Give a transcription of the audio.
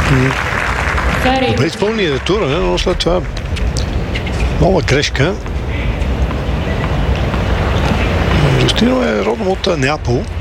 Добре изпълни ретура, но след това нова грешка. Джустино е родом от Неапол.